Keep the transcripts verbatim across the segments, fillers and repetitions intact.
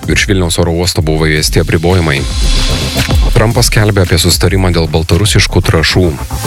Virš Vilniaus oro uosto buvo įvesti apribojimai. Trumpas skelbė apie susitarimą dėl baltarusiškų trąšų.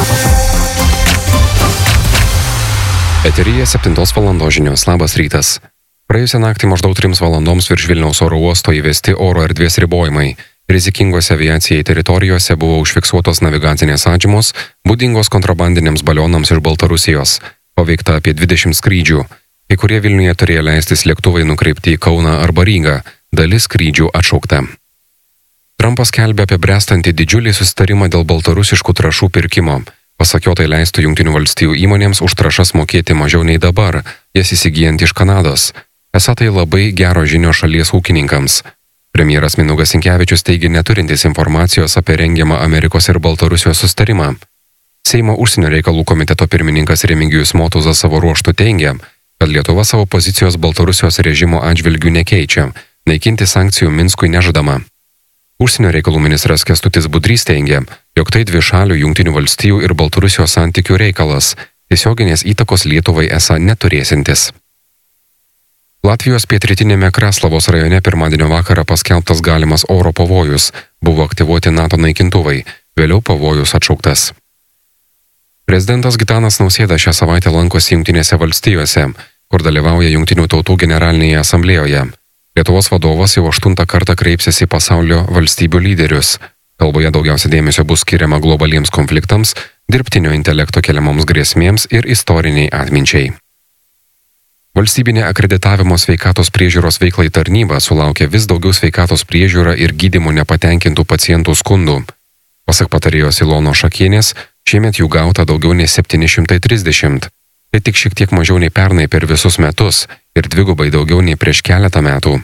Eteryje septintos valandos žinios. Labas rytas. Praėjusią naktį maždaug trims valandoms virš Vilniaus oro uosto įvesti oro erdvės ribojimai. Rizikingose aviacijai teritorijose buvo užfiksuotos navigacinės atžymos, būdingos kontrabandiniams balionams iš Baltarusijos. Paveikta apie dvidešimt skrydžių. Kai kurie Vilniuje turėjo leistis lėktuvai nukreipti į Kauną arba Rygą. Dalis skrydžių atšaukta. Trumpas skelbė apie bręstantį didžiulį susitarimą dėl baltarusiškų trąšų pirkimo. Pasak jo, tai leistų Jungtinių valstijų įmonėms už trąšas mokėti mažiau nei dabar, jas įsigijant iš Kanados. Esą tai labai gero žinio šalies ūkininkams. Premjeras Mindaugas Sinkevičius teigė neturintis informacijos apie rengiamą Amerikos ir Baltarusijos susitarimą. Seimo užsienio reikalų komiteto pirmininkas Remigijus Motuzas savo ruožtu teigia, kad Lietuva savo pozicijos Baltarusijos režimo atžvilgių nekeičia, naikinti sankcijų Minskui nežadama. Užsienio reikalų ministras Kęstutis Budrys teigia, jog tai dvišalių Jungtinių valstijų ir Baltarusijos santykių reikalas, tiesioginės įtakos Lietuvai esą neturėsintis. Latvijos pietrytinėme Kraslavos rajone pirmadienio vakarą paskelbtas galimas oro pavojus, buvo aktyvuoti NATO naikintuvai, vėliau pavojus atšauktas. Prezidentas Gitanas Nausėda šią savaitę lankosi Jungtinėse valstijose, kur dalyvauja Jungtinių tautų generalinėje asamblėjoje. Lietuvos vadovas jau aštuntą kartą kreipsis į pasaulio valstybių lyderius. Kalboje daugiausia dėmesio bus skiriama globaliems konfliktams, dirbtinio intelekto keliamoms grėsmėms ir istoriniai atminčiai. Valstybinė akreditavimo sveikatos priežiūros veiklai tarnyba sulaukė vis daugiau sveikatos priežiūrą ir gydymu nepatenkintų pacientų skundų. Pasak patarėjos Ilonos Šakienės, šiemet jų gauta daugiau nei septyni šimtai trisdešimt. Tai tik šiek tiek mažiau nei pernai per visus metus ir dvigubai daugiau nei prieš keletą metų.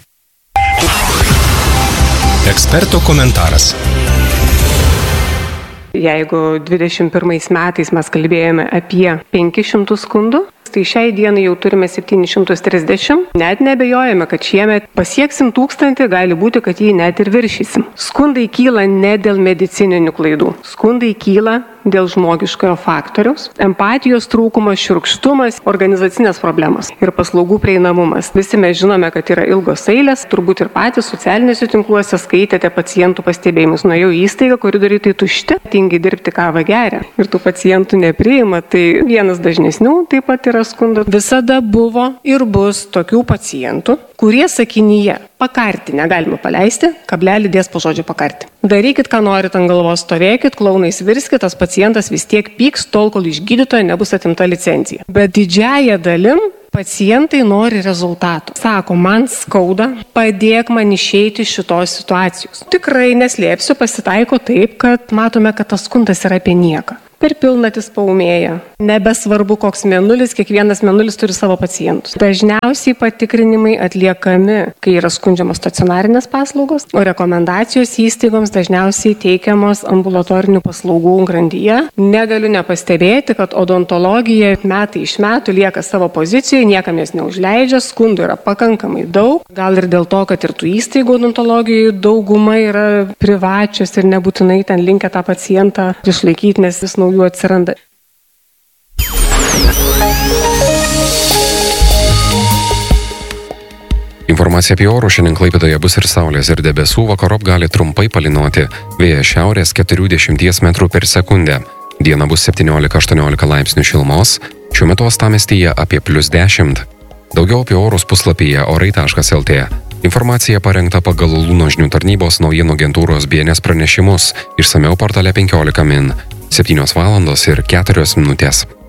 Eksperto komentaras. Jeigu dvidešimt pirmais metais mes kalbėjome apie penkis šimtus skundų, tai šiai dienai jau turime septynis šimtus trisdešimt. Net nebejojame, kad šiemet pasieksim tūkstantį, gali būti, kad jį net ir viršysim. Skundai kyla ne dėl medicininių klaidų. Skundai kyla dėl žmogiškojo faktoriaus, empatijos trūkumas, šiurkštumas, organizacinės problemos ir paslaugų prieinamumas. Visi mes žinome, kad yra ilgos eilės, turbūt ir patys socialiniuose tinkluose skaitėte pacientų pastebėjimus. Nuėjau į įstaigą, koridoriai tai tušti, tingi dirbti kavą geria ir tų pacientų nepriima. Tai vienas dažnesnių taip pat yra skundų. Visada buvo ir bus tokių pacientų, kurie sakinyje pakarti negalima paleisti, kablelį dės po žodžio pakarti. Darykit, ką norit ant galvos, stovėkit, klounais virskit, tas pacientas vis tiek pyks, tol, kol iš gydytojo nebus atimta licencija. Bet didžiąją dalim pacientai nori rezultatų. Sako, man skauda, padėk man išeiti iš šitos situacijos. Tikrai neslėpsiu, pasitaiko taip, kad matome, kad tas skundas yra apie nieką. Per pilnatis paūmėja. Nebesvarbu, koks mėnulis, kiekvienas mėnulis turi savo pacientus. Dažniausiai patikrinimai atliekami, kai yra skundžiamos stacionarinės paslaugos, o rekomendacijos įstaigoms dažniausiai teikiamos ambulatorinių paslaugų grandyje. Negaliu nepastebėti, kad odontologija metai iš metų lieka savo pozicijoje, niekam jas neužleidžia, skundų yra pakankamai daug. Gal ir dėl to, kad ir tų įstaigų odontologijoje dauguma yra privačios ir nebūtinai ten linkę tą pacientą išlaikyti, nes vis naujų atsiranda. Informacija apie orų šiandien Klaipėdoje bus ir saulės ir debesų, vakarop gali trumpai palynoti, vėjas šiaurės keturiasdešimt metrų per sekundę. Diena bus septyniolika aštuoniolika laipsnių šilumos, šiuo metu uostamiestyje apie plius dešimt. Daugiau apie orus puslapyje orai taškas el tė. Informacija parengta pagal Luno žinių tarnybos naujienų agentūros B N S pranešimus, išsamiau portale penkiolika min. septynios valandos ir keturios minutės.